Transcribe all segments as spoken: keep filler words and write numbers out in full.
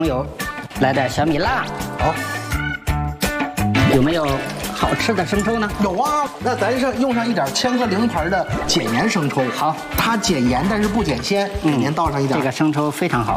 油，来点小米辣。 好， 有没有好吃的生抽呢？ 有啊。那咱是用上一点千和零牌的减盐生抽。 好， 它减盐但是不减鲜。嗯，您倒上一点。 这个生抽非常好。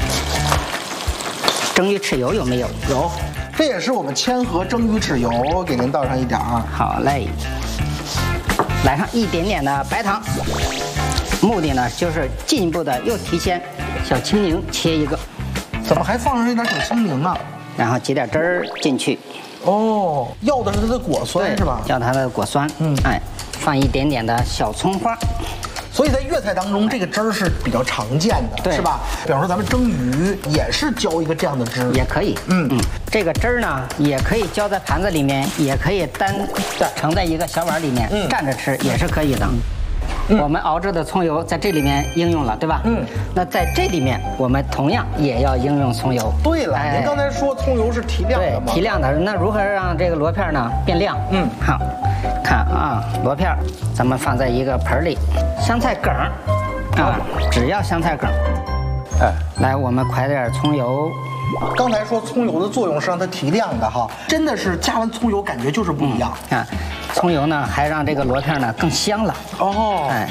蒸鱼豉油有没有？ 有，这也是我们千和蒸鱼豉油，给您倒上一点啊。 好嘞，来上一点点的白糖，目的呢就是进一步的又提鲜。小青柠切一个， 怎么还放上一点小青柠啊？ 然后挤点汁儿进去。 哦，要的是它的果酸是吧？ 要它的果酸。嗯，哎，放一点点的小葱花。 所以在粤菜当中，这个汁儿是比较常见的，是吧？比方说咱们蒸鱼也是浇一个这样的汁， 也可以。嗯嗯，这个汁儿呢，也可以浇在盘子里面，也可以单盛在一个小碗里面，嗯、蘸着吃也是可以的。嗯、我们熬制的葱油在这里面应用了，对吧？嗯。那在这里面，我们同样也要应用葱油。 对了，哎、您刚才说葱油是提亮的吗？ 提亮的。那如何让这个螺片呢变亮？嗯，好。看啊，螺片咱们放在一个盆里，香菜梗儿啊，只要香菜梗儿。哎，来，我们㧟点葱油。 刚才说葱油的作用是让它提亮的哈，真的是加完葱油感觉就是不一样。 嗯、啊，葱油呢还让这个螺片呢更香了。哦，哎。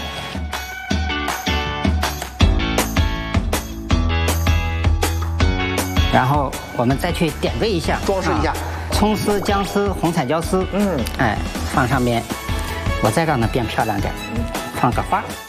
然后我们再去点缀一下， 装饰一下。啊， 葱丝、姜丝、红彩椒丝，嗯，哎，放上面，我再让它变漂亮点，放个花。